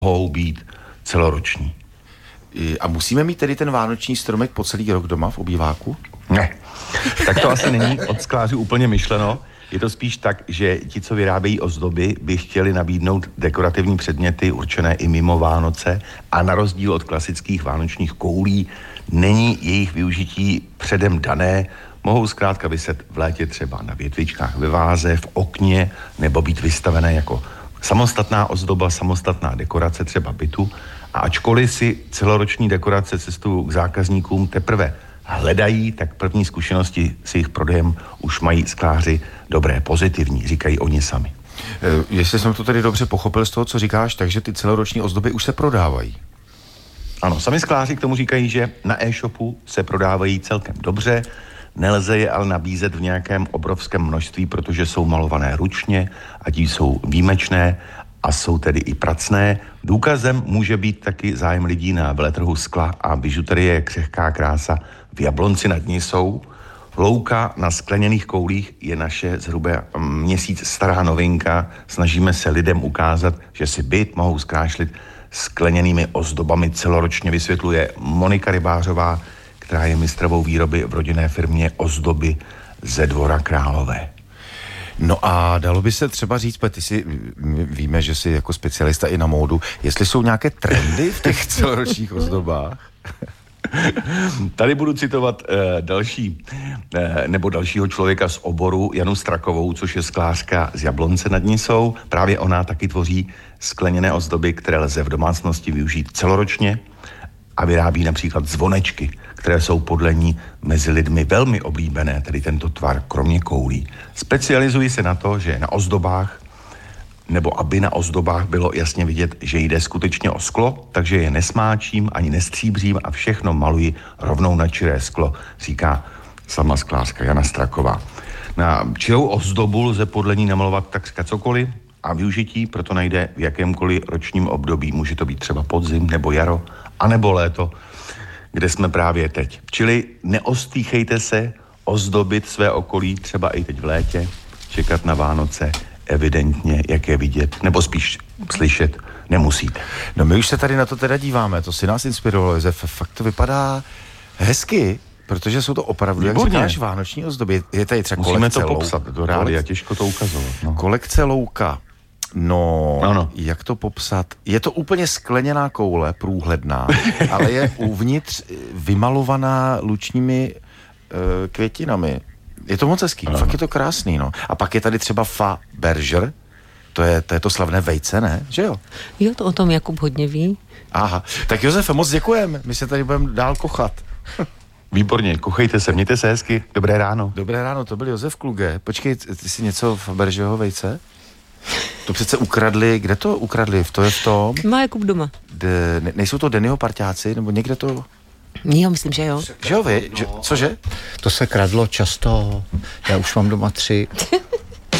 mohou být celoroční. A musíme mít tedy ten vánoční stromek po celý rok doma v obýváku? Ne, tak to asi není od sklářů úplně myšleno. Je to spíš tak, že ti, co vyrábějí ozdoby, by chtěli nabídnout dekorativní předměty určené i mimo Vánoce a na rozdíl od klasických vánočních koulí není jejich využití předem dané, mohou zkrátka viset v létě třeba na větvičkách ve váze, v okně nebo být vystavené jako samostatná ozdoba, samostatná dekorace třeba bytu. A ačkoliv si celoroční dekorace cestují k zákazníkům teprve hledají, tak první zkušenosti s jejich prodejem už mají skláři dobré, pozitivní, říkají oni sami. Jestli jsem to tedy dobře pochopil z toho, co říkáš, takže ty celoroční ozdoby už se prodávají. Ano, sami skláři k tomu říkají, že na e-shopu se prodávají celkem dobře, nelze je ale nabízet v nějakém obrovském množství, protože jsou malované ručně a tí jsou výjimečné a jsou tedy i pracné. Důkazem může být taky zájem lidí na veletrhu skla a bižuterie Křehká krása v Jablonci nad Nisou. Louka na skleněných koulích je naše zhruba měsíc stará novinka. Snažíme se lidem ukázat, že si byt mohou zkrášlit skleněnými ozdobami celoročně, vysvětluje Monika Rybářová, která je mistrovou výroby v rodinné firmě Ozdoby ze Dvora Králové. No a dalo by se třeba říct, víme, že jsi jako specialista i na módu, jestli jsou nějaké trendy v těch celoročních ozdobách? Tady budu citovat dalšího člověka z oboru, Janu Strakovou, což je sklářka z Jablonce nad Nisou. Právě ona taky tvoří skleněné ozdoby, které lze v domácnosti využít celoročně a vyrábí například zvonečky, které jsou podle ní mezi lidmi velmi oblíbené, tedy tento tvar, kromě koulí. Specializují se na to, že na ozdobách, nebo aby na ozdobách bylo jasně vidět, že jde skutečně o sklo, takže je nesmáčím ani nestříbřím a všechno maluji rovnou na čiré sklo, říká sama sklářka Jana Straková. Na čirou ozdobu lze podle ní namalovat takřka cokoliv a využití proto najde v jakémkoliv ročním období. Může to být třeba podzim nebo jaro, anebo léto, kde jsme právě teď. Čili neostýchejte se ozdobit své okolí třeba i teď v létě, čekat na Vánoce, evidentně, jak je vidět, nebo spíš slyšet, nemusíte. No my už se tady na to teda díváme, to si nás inspirovalo, Josef, fakt to vypadá hezky, protože jsou to opravdu, jak říkáš, vánoční ozdoby. Je tady třeba musíme kolekce to popsat do rádia, těžko to ukazovat. No. Kolekce louka. No, ano. Jak to popsat? Je to úplně skleněná koule, průhledná, ale je uvnitř vymalovaná lučními květinami. Je to moc hezký, fakt je to krásný, no. A pak je tady třeba Faberger, to je to slavné vejce, ne? Že jo? Jo, to o tom Jakub hodně ví. Aha, tak Josefe, moc děkujeme, my se tady budeme dál kochat. Výborně, kochejte se, mějte se hezky, dobré ráno. Dobré ráno, to byl Josef Kluge. Počkej, ty si něco Fabergeho vejce? To přece ukradli, kde to ukradli? To je v tom? Má Jakub doma. Nejsou to Dennyho parťáci, nebo někde to... Jo, myslím, že jo. Že jo, vy? Cože? To se kradlo často, já už mám doma 3.